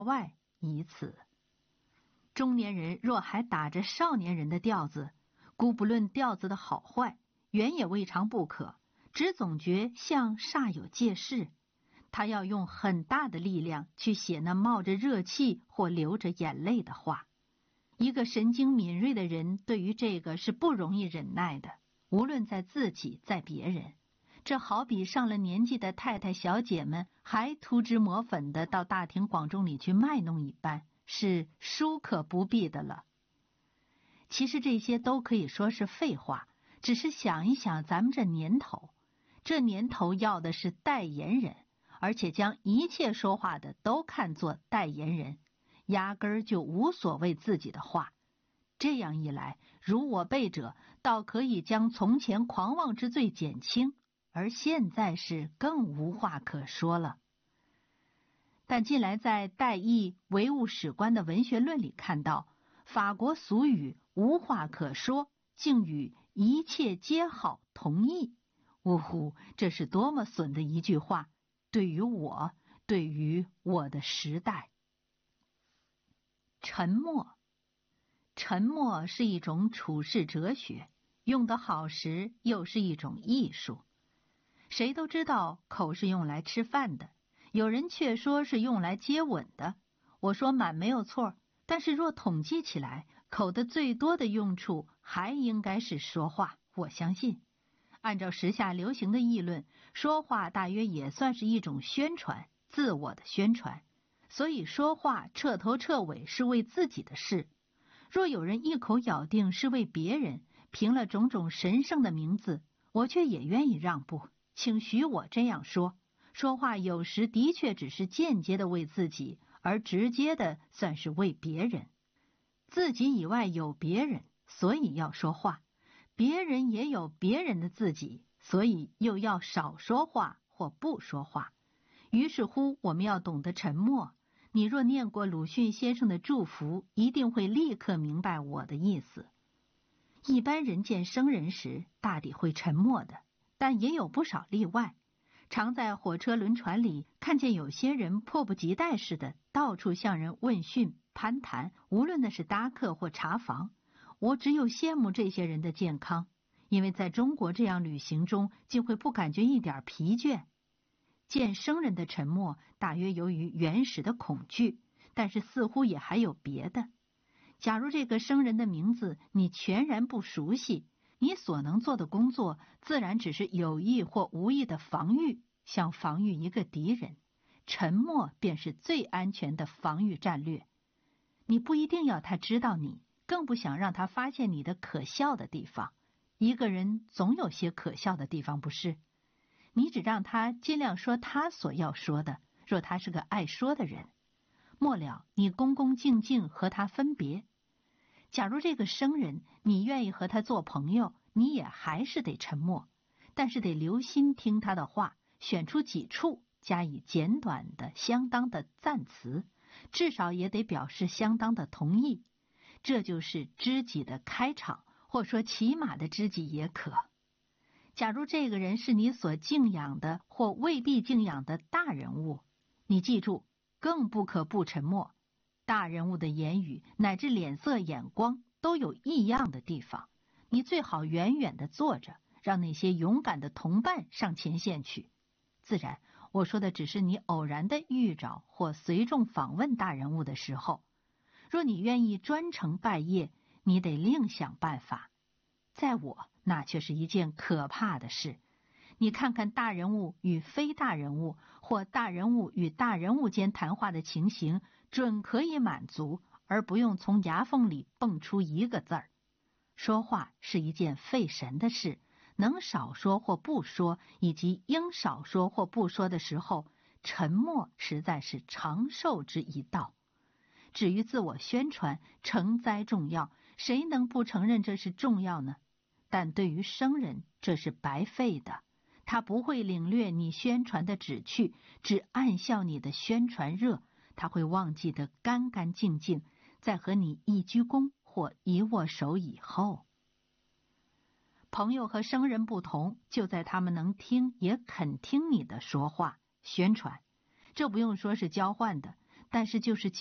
外以此。中年人若还打着少年人的调子，姑不论调子的好坏，原也未尝不可，只总觉像煞有介事。他要用很大的力量去写那冒着热气或流着眼泪的话。一个神经敏锐的人对于这个是不容易忍耐的，无论在自己在别人。这好比上了年纪的太太小姐们还涂脂抹粉的到大庭广众里去卖弄一般，是殊可不必的了。其实这些都可以说是废话，只是想一想咱们这年头，这年头要的是代言人，而且将一切说话的都看作代言人，压根儿就无所谓自己的话。这样一来，如我辈者倒可以将从前狂妄之罪减轻，而现在是更无话可说了。但近来在戴义唯物史观的文学论里看到，法国俗语无话可说竟与一切皆好同义。呜呼，这是多么损的一句话，对于我，对于我的时代。沉默，沉默是一种处世哲学，用得好时又是一种艺术。谁都知道口是用来吃饭的，有人却说是用来接吻的。我说满没有错，但是若统计起来，口的最多的用处还应该是说话。我相信按照时下流行的议论，说话大约也算是一种宣传，自我的宣传。所以说话彻头彻尾是为自己的事。若有人一口咬定是为别人，凭了种种神圣的名字，我却也愿意让步。请许我这样说，说话有时的确只是间接的为自己，而直接的算是为别人。自己以外有别人，所以要说话；别人也有别人的自己，所以又要少说话或不说话。于是乎，我们要懂得沉默。你若念过鲁迅先生的祝福，一定会立刻明白我的意思。一般人见生人时，大抵会沉默的，但也有不少例外。常在火车轮船里看见有些人迫不及待似的到处向人问讯攀谈，无论那是搭客或查房。我只有羡慕这些人的健康，因为在中国这样旅行中竟会不感觉一点疲倦。见生人的沉默大约由于原始的恐惧，但是似乎也还有别的。假如这个生人的名字你全然不熟悉，你所能做的工作自然只是有意或无意的防御，像防御一个敌人。沉默便是最安全的防御战略。你不一定要他知道你，更不想让他发现你的可笑的地方。一个人总有些可笑的地方，不是？你只让他尽量说他所要说的，若他是个爱说的人，末了你恭恭敬敬和他分别。假如这个生人你愿意和他做朋友，你也还是得沉默，但是得留心听他的话，选出几处加以简短的相当的赞词，至少也得表示相当的同意。这就是知己的开场，或说起码的知己也可。假如这个人是你所敬仰的或未必敬仰的大人物，你记住，更不可不沉默。大人物的言语乃至脸色眼光都有异样的地方，你最好远远地坐着，让那些勇敢的同伴上前线去。自然，我说的只是你偶然的遇着或随众访问大人物的时候。若你愿意专程拜谒，你得另想办法。在我，那却是一件可怕的事。你看看大人物与非大人物，或大人物与大人物间谈话的情形，准可以满足，而不用从牙缝里蹦出一个字儿。说话是一件费神的事，能少说或不说，以及应少说或不说的时候，沉默实在是长寿之一道。至于自我宣传，诚哉重要，谁能不承认这是重要呢？但对于生人，这是白费的。他不会领略你宣传的旨趣，只暗笑你的宣传热，他会忘记得干干净净，在和你一鞠躬或一握手以后。朋友和生人不同，就在他们能听也肯听你的说话宣传，这不用说是交换的， 但是就是